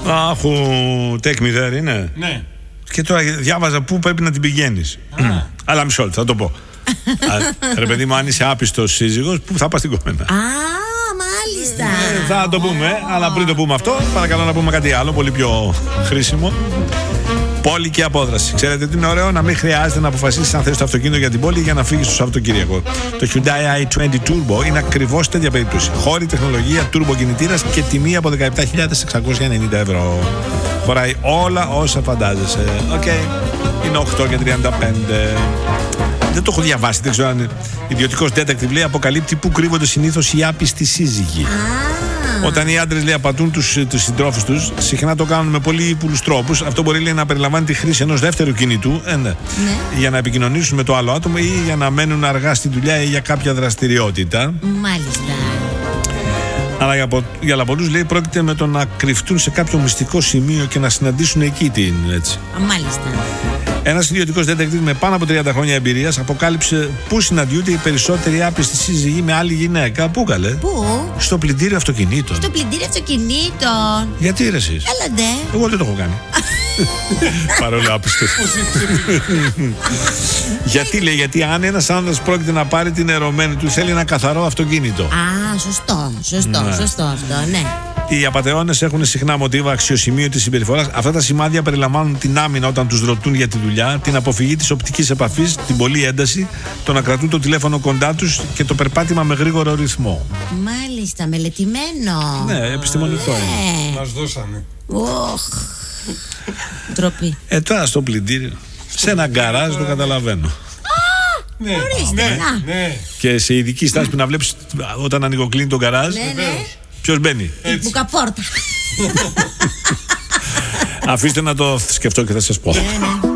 Αχου, take me there είναι. Ναι. Και τώρα διάβαζα πού πρέπει να την πηγαίνεις. Αλλά μισό λεπτό, θα το πω. Ρε παιδί μου, αν είσαι άπιστος σύζυγος, πού θα πας την κόμενα. Μάλιστα. Θα το πούμε, αλλά πριν το πούμε αυτό, παρακαλώ να πούμε κάτι άλλο, πολύ πιο χρήσιμο. Πόλη και απόδραση. Ξέρετε τι είναι ωραίο? Να μην χρειάζεται να αποφασίσεις αν θες το αυτοκίνητο για την πόλη για να φύγεις στο Σαββατοκύριακο. Το Hyundai i20 Turbo είναι ακριβώς τέτοια περίπτωση. Χώρη, τεχνολογία, turbo κινητήρας και τιμή από 17.690 ευρώ. Χωράει όλα όσα φαντάζεσαι. Οκ. Είναι 8 και 35. Δεν το έχω διαβάσει, δεν ξέρω αν ιδιωτικός detective λέει αποκαλύπτει πού κρύβονται συνήθως οι άπιστοι σύζυγοι. Όταν οι άντρες, λέει, απατούν τους συντρόφους τους, συχνά το κάνουν με πολύ ύπουλους τρόπους. Αυτό μπορεί, λέει, να περιλαμβάνει τη χρήση ενός δεύτερου κινητού για να επικοινωνήσουν με το άλλο άτομο ή για να μένουν αργά στη δουλειά ή για κάποια δραστηριότητα. Μάλιστα. Αλλά για πολλούς, λέει, πρόκειται με το να κρυφτούν σε κάποιο μυστικό σημείο και να συναντήσουν εκεί την έτσι. Μάλιστα. Ένας ιδιωτικός detective με πάνω από 30 χρόνια εμπειρίας αποκάλυψε πού συναντιούνται οι περισσότεροι άπιστοι σύζυγοι με άλλη γυναίκα. Πού καλέ? Πού? Στο πλυντήριο αυτοκινήτων. Στο πλυντήριο αυτοκινήτων. Γιατί ρε εσείς? Έλα ντε. Εγώ δεν το έχω κάνει. Παρόλο άπιστος. Γιατί, λέει, γιατί αν ένας άνδρας πρόκειται να πάρει την ερωμένη του, θέλει ένα καθαρό αυτοκίνητο. Σωστό αυτό, ναι. Οι απατεώνες έχουν συχνά μοτίβα αξιοσημείωτης συμπεριφοράς. Αυτά τα σημάδια περιλαμβάνουν την άμυνα όταν τους ρωτούν για τη δουλειά, την αποφυγή της οπτικής επαφής, την πολλή ένταση, το να κρατούν το τηλέφωνο κοντά τους και το περπάτημα με γρήγορο ρυθμό. Μάλιστα, μελετημένο. Ναι, επιστημονικό είναι. Μας δώσανε. Ντροπή. Τώρα στο πλυντήριο, σε ένα γκαράζ, το καταλαβαίνω. Ναι. Ναι. Και σε ειδική στάση που να βλέπεις όταν ανοιγοκλίνει το γκαράζ. Ποιος μπαίνει? Η μπουκαπόρτα. Αφήστε να το σκεφτώ και θα σας πω.